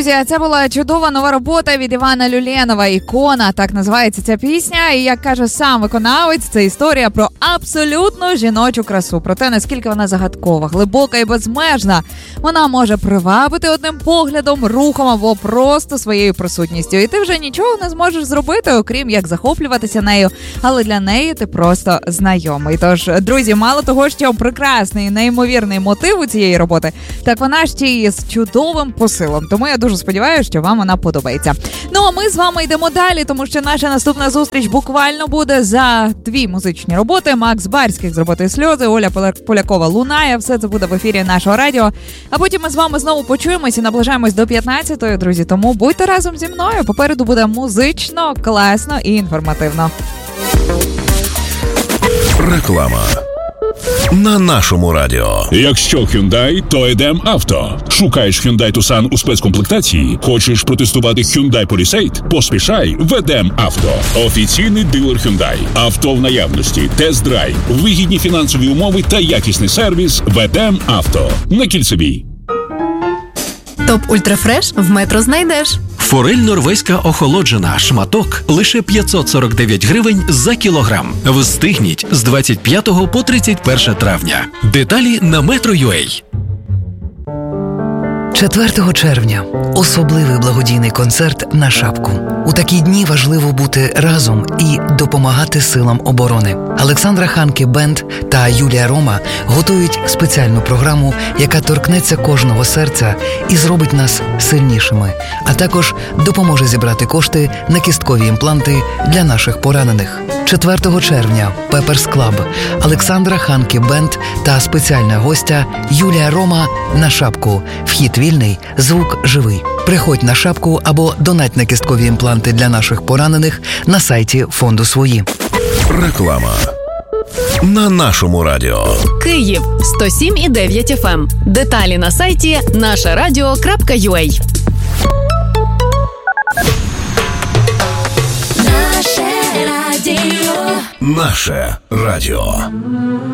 Друзі, це була чудова нова робота від Івана Люленова «Ікона», так називається ця пісня. І, як каже сам виконавець, це історія про абсолютну жіночу красу, про те, наскільки вона загадкова, глибока і безмежна. Вона може привабити одним поглядом, рухом або просто своєю присутністю. І ти вже нічого не зможеш зробити, окрім як захоплюватися нею, але для неї ти просто знайомий. Тож, друзі, мало того, що прекрасний, неймовірний мотив у цієї роботи, так вона ще й з чудовим посилом. Тому я дуже сподіваюся, що вам вона подобається. Ну, а ми з вами йдемо далі, тому що наша наступна зустріч буквально буде за 2 музичні роботи. Макс Барських з роботи «Сльози», Оля Полякова «Лунає». Все це буде в ефірі нашого радіо. А потім ми з вами знову почуємось і наближаємось до 15-ї, друзі. Тому будьте разом зі мною. Попереду буде музично, класно і інформативно. Реклама на нашому радіо. Якщо Hyundai, то йдем авто. Шукаєш Hyundai Tucson у спецкомплектації? Хочеш протестувати Hyundai Palisade? Поспішай, ведем авто. Офіційний дилер Hyundai. Авто в наявності, тест-драйв, вигідні фінансові умови та якісний сервіс. Ведем авто. На Кільцевій. Топ Ультрафреш в Метро знайдеш. Форель норвезька охолоджена, шматок лише 549 гривень за кілограм. Встигніть з 25 по 31 травня. Деталі на Metro.ua. 4 червня – особливий благодійний концерт на шапку. У такі дні важливо бути разом і допомагати силам оборони. Олександра Ханке Бенд та Юлія Рома готують спеціальну програму, яка торкнеться кожного серця і зробить нас сильнішими, а також допоможе зібрати кошти на кісткові імпланти для наших поранених. 4 червня – Пеперс Клаб, Олександра Ханке Бенд та спеціальна гостя Юлія Рома на шапку. Вхід вільний, звук живий. Приходь на шапку або донать на кісткові імпланти для наших поранених на сайті фонду «Свої». Реклама на нашому радіо. Київ 107,9 FM. Деталі на сайті нашарадіо.ua. Наше радіо.